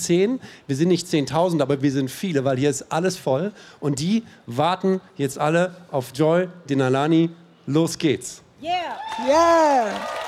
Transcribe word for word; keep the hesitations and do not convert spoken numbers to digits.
zehn, wir sind nicht zehntausend, aber wir sind viele, weil hier ist alles voll. Und die warten jetzt alle auf Joy Denalani. Los geht's. Yeah! Yeah!